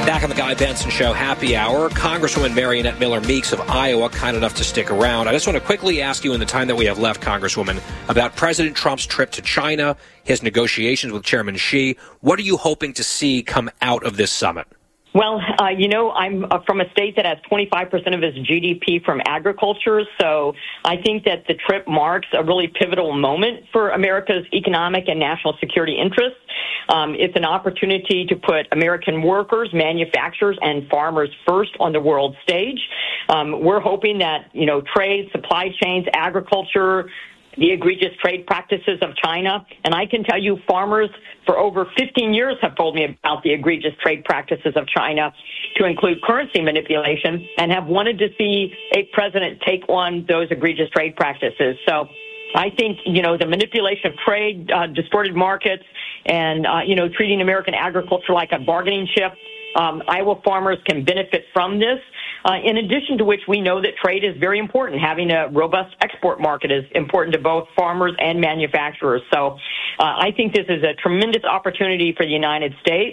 Back on the Guy Benson Show Happy Hour, Congresswoman Mariannette Miller Meeks of Iowa, kind enough to stick around. I just want to quickly ask you in the time that we have left, Congresswoman, about President Trump's trip to China, his negotiations with Chairman Xi. What are you hoping to see come out of this summit? Well, I'm from a state that has 25% of its GDP from agriculture, so I think that the trip marks a really pivotal moment for America's economic and national security interests. It's an opportunity to put American workers, manufacturers, and farmers first on the world stage. We're hoping that, trade, supply chains, agriculture, the egregious trade practices of China. And I can tell you farmers for over 15 years have told me about the egregious trade practices of China, to include currency manipulation, and have wanted to see a president take on those egregious trade practices. So I think, the manipulation of trade, distorted markets, and, treating American agriculture like a bargaining chip, Iowa farmers can benefit from this. In addition to which, we know that trade is very important. Having a robust export market is important to both farmers and manufacturers. So I think this is a tremendous opportunity for the United States.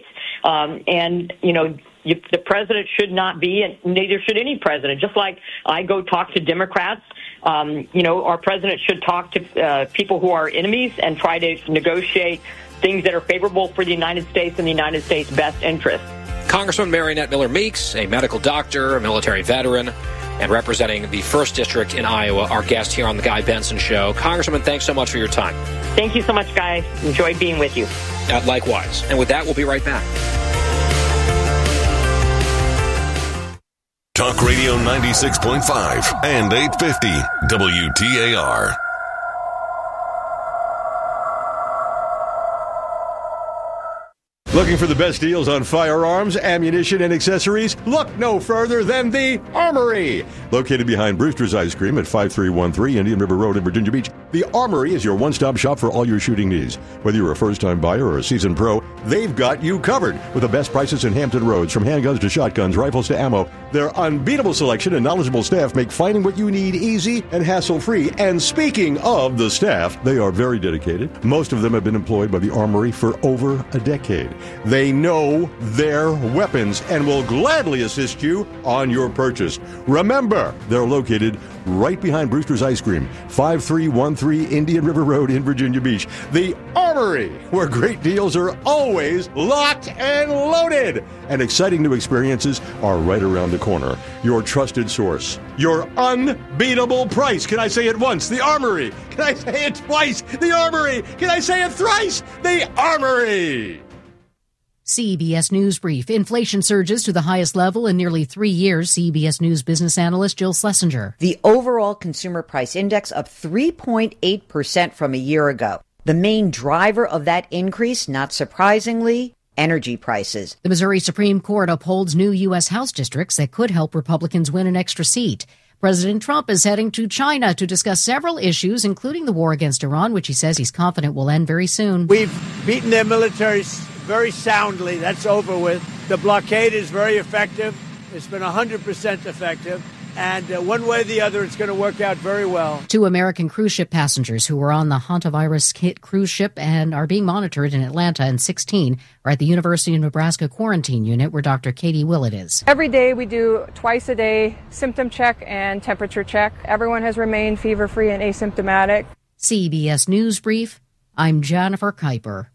The president should not be, and neither should any president. Just like I go talk to Democrats, our president should talk to people who are enemies and try to negotiate things that are favorable for the United States and the United States' best interest. Congresswoman Mariannette Miller Meeks, a medical doctor, a military veteran, and representing the 1st District in Iowa, our guest here on The Guy Benson Show. Congresswoman, thanks so much for your time. Thank you so much, Guy. Enjoyed being with you. Likewise. And with that, we'll be right back. Talk Radio 96.5 and 850 WTAR. Looking for the best deals on firearms, ammunition, and accessories? Look no further than the Armory. Located behind Brewster's Ice Cream at 5313 Indian River Road in Virginia Beach, the Armory is your one-stop shop for all your shooting needs. Whether you're a first-time buyer or a seasoned pro, they've got you covered with the best prices in Hampton Roads, from handguns to shotguns, rifles to ammo. Their unbeatable selection and knowledgeable staff make finding what you need easy and hassle-free. And speaking of the staff, they are very dedicated. Most of them have been employed by the Armory for over a decade. They know their weapons and will gladly assist you on your purchase. Remember, they're located right behind Brewster's Ice Cream, 5313 Indian River Road in Virginia Beach. The Armory, where great deals are always locked and loaded. And exciting new experiences are right around the corner. Your trusted source. Your unbeatable price. Can I say it once? The Armory. Can I say it twice? The Armory. Can I say it thrice? The Armory. CBS News Brief. Inflation surges to the highest level in nearly 3 years. CBS News business analyst Jill Schlesinger. The overall consumer price index up 3.8% from a year ago. The main driver of that increase, not surprisingly, energy prices. The Missouri Supreme Court upholds new U.S. House districts that could help Republicans win an extra seat. President Trump is heading to China to discuss several issues, including the war against Iran, which he says he's confident will end very soon. We've beaten their military very soundly. That's over with. The blockade is very effective. It's been 100% effective. And one way or the other, it's going to work out very well. 2 American cruise ship passengers who were on the hantavirus hit cruise ship and are being monitored in Atlanta, and 16 are at the University of Nebraska quarantine unit, where Dr. Katie Willett is. Every day we do twice a day symptom check and temperature check. Everyone has remained fever-free and asymptomatic. CBS News Brief, I'm Jennifer Kuiper.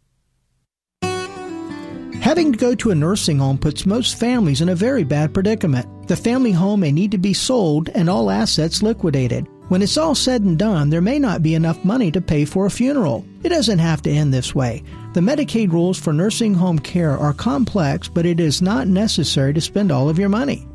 Having to go to a nursing home puts most families in a very bad predicament. The family home may need to be sold and all assets liquidated. When it's all said and done, there may not be enough money to pay for a funeral. It doesn't have to end this way. The Medicaid rules for nursing home care are complex, but it is not necessary to spend all of your money.